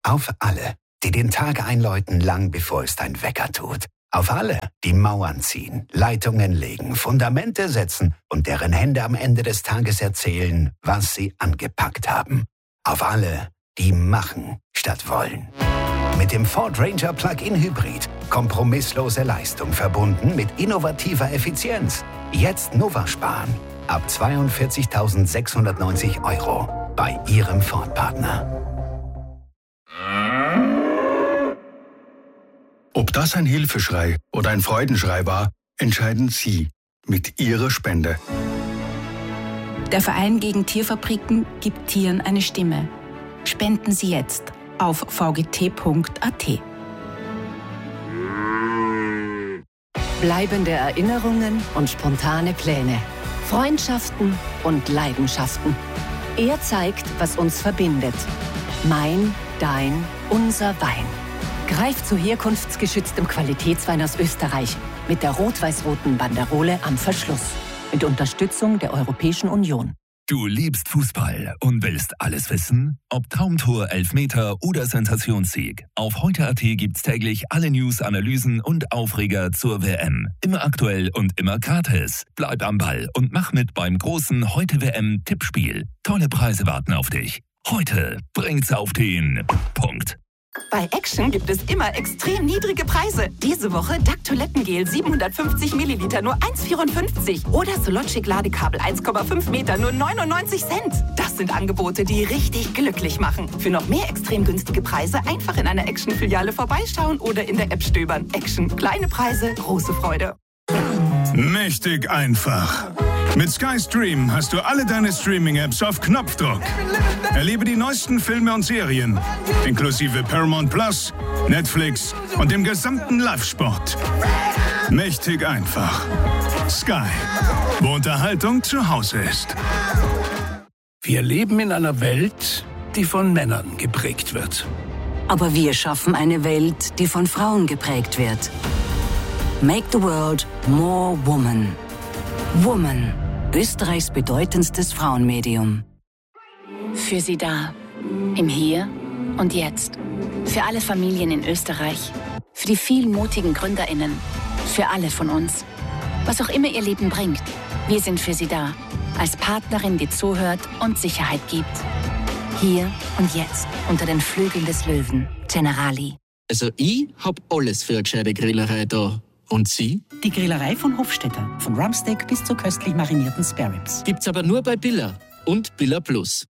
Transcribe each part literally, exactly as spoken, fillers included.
Auf alle, die den Tag einläuten, lang bevor es dein Wecker tut. Auf alle, die Mauern ziehen, Leitungen legen, Fundamente setzen und deren Hände am Ende des Tages erzählen, was sie angepackt haben. Auf alle, die machen statt wollen. Mit dem Ford Ranger Plug-in Hybrid. Kompromisslose Leistung verbunden mit innovativer Effizienz. Jetzt Nova sparen. Ab zweiundvierzigtausendsechshundertneunzig Euro bei Ihrem Ford-Partner. Ob das ein Hilfeschrei oder ein Freudenschrei war, entscheiden Sie mit Ihrer Spende. Der Verein gegen Tierfabriken gibt Tieren eine Stimme. Spenden Sie jetzt auf v g t punkt a t. Bleibende Erinnerungen und spontane Pläne. Freundschaften und Leidenschaften. Er zeigt, was uns verbindet. Mein, dein, unser Wein. Greif zu herkunftsgeschütztem Qualitätswein aus Österreich mit der rot-weiß-roten Banderole am Verschluss. Mit Unterstützung der Europäischen Union. Du liebst Fußball und willst alles wissen? Ob Traumtor, Elfmeter oder Sensationssieg. Auf heute punkt a t gibt's täglich alle News, Analysen und Aufreger zur W M. Immer aktuell und immer gratis. Bleib am Ball und mach mit beim großen Heute-W M-Tippspiel. Tolle Preise warten auf dich. Heute bringt's auf den Punkt. Bei Action gibt es immer extrem niedrige Preise. Diese Woche D A C Toilettengel siebenhundertfünfzig Milliliter nur eins Komma vierundfünfzig oder Sologic Ladekabel eins Komma fünf Meter nur neunundneunzig Cent. Das sind Angebote, die richtig glücklich machen. Für noch mehr extrem günstige Preise einfach in einer Action-Filiale vorbeischauen oder in der App stöbern. Action. Kleine Preise, große Freude. Mächtig einfach. Mit Sky Stream hast du alle deine Streaming-Apps auf Knopfdruck. Erlebe die neuesten Filme und Serien, inklusive Paramount Plus, Netflix und dem gesamten Live-Sport. Mächtig einfach. Sky, wo Unterhaltung zu Hause ist. Wir leben in einer Welt, die von Männern geprägt wird. Aber wir schaffen eine Welt, die von Frauen geprägt wird. Make the world more woman. Woman, Österreichs bedeutendstes Frauenmedium. Für Sie da. Im Hier und Jetzt. Für alle Familien in Österreich. Für die vielen mutigen GründerInnen. Für alle von uns. Was auch immer Ihr Leben bringt. Wir sind für Sie da. Als Partnerin, die zuhört und Sicherheit gibt. Hier und jetzt. Unter den Flügeln des Löwen. Generali. Also ich hab alles für eine gescheite Grillerei da. Und Sie? Die Grillerei von Hofstetter. Von Rumpsteak bis zu köstlich marinierten Spareribs. Gibt's aber nur bei Billa und Billa Plus.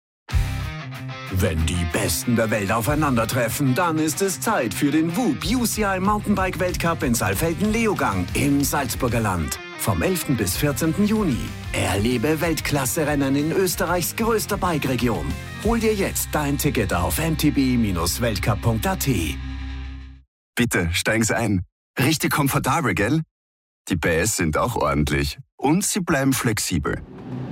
Wenn die Besten der Welt aufeinandertreffen, dann ist es Zeit für den W U B U C I Mountainbike Weltcup in Saalfelden-Leogang im Salzburger Land. Vom elften bis vierzehnten Juni. Erlebe Weltklasse-Rennen in Österreichs größter Bike-Region. Hol dir jetzt dein Ticket auf m t b Bindestrich weltcup punkt a t. Bitte, steigen Sie ein. Richtig komfortabel, gell? Die P S sind auch ordentlich. Und sie bleiben flexibel.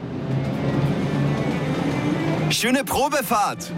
Schöne Probefahrt!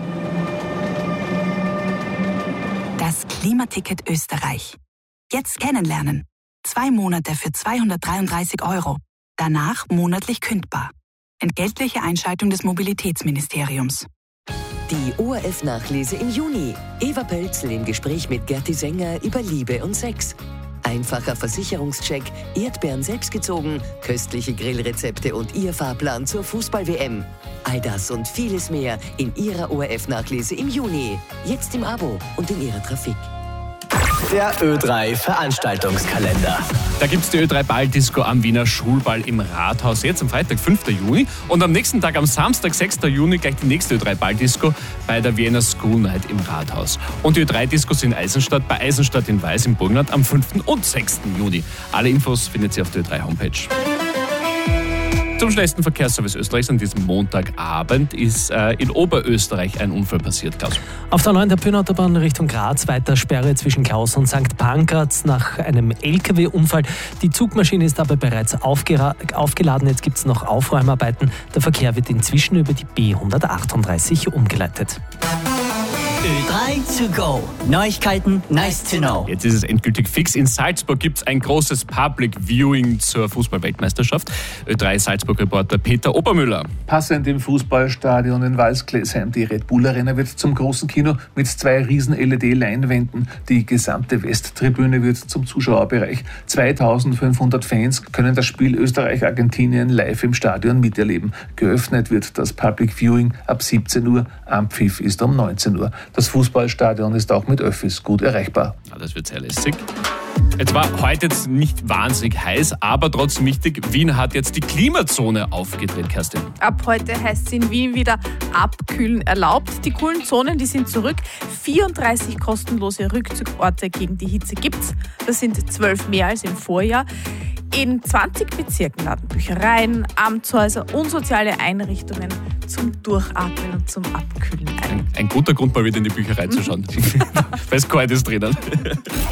Das Klimaticket Österreich. Jetzt kennenlernen. Zwei Monate für zweihundertdreiunddreißig Euro. Danach monatlich kündbar. Entgeltliche Einschaltung des Mobilitätsministeriums. Die O R F-Nachlese im Juni. Eva Pölzl im Gespräch mit Gerti Sänger über Liebe und Sex. Einfacher Versicherungscheck, Erdbeeren selbstgezogen, köstliche Grillrezepte und Ihr Fahrplan zur Fußball-W M. All das und vieles mehr in Ihrer O R F-Nachlese im Juni. Jetzt im Abo und in Ihrer Trafik. Der Ö drei Veranstaltungskalender. Da gibt es die Ö drei Balldisco am Wiener Schulball im Rathaus. Jetzt am Freitag, fünften Juni. Und am nächsten Tag, am Samstag, sechsten Juni, gleich die nächste Ö drei Balldisco bei der Vienna School Night im Rathaus. Und die Ö drei Discos in Eisenstadt, bei Eisenstadt in Weiß im Burgenland am fünften und sechsten Juni. Alle Infos findet ihr auf der Ö drei Homepage. Zum schnellsten Verkehrsservice Österreichs an diesem Montagabend ist äh, in Oberösterreich ein Unfall passiert, Klaus. Auf der neuen Pöhnautobahn Richtung Graz weiter Sperre zwischen Klaus und Sankt Pankraz nach einem L K W-Unfall. Die Zugmaschine ist dabei bereits aufgera- aufgeladen. Jetzt gibt es noch Aufräumarbeiten. Der Verkehr wird inzwischen über die B hundertachtunddreißig umgeleitet. Ö drei to go. Neuigkeiten, nice to know. Jetzt ist es endgültig fix. In Salzburg gibt es ein großes Public Viewing zur Fußball-Weltmeisterschaft. Ö drei Salzburg-Reporter Peter Obermüller. Passend im Fußballstadion in Walsglesheim. Die Red Bull Arena wird zum großen Kino mit zwei riesen L E D-Leinwänden. Die gesamte Westtribüne wird zum Zuschauerbereich. zweitausendfünfhundert Fans können das Spiel Österreich-Argentinien live im Stadion miterleben. Geöffnet wird das Public Viewing ab siebzehn Uhr. Anpfiff ist um neunzehn Uhr. Das Fußballstadion ist auch mit Öffis gut erreichbar. Ja, das wird sehr lässig. Es war heute jetzt nicht wahnsinnig heiß, aber trotzdem wichtig, Wien hat jetzt die Klimazone aufgedreht, Kerstin. Ab heute heißt es in Wien wieder Abkühlen erlaubt. Die coolen Zonen, die sind zurück. vierunddreißig kostenlose Rückzugsorte gegen die Hitze gibt's. Das sind zwölf mehr als im Vorjahr. In zwanzig Bezirken laden Büchereien, Amtshäuser und soziale Einrichtungen zum Durchatmen und zum Abkühlen ein. Ein, ein guter Grund, mal wieder in die Bücherei zu schauen. Weil es kalt ist drinnen.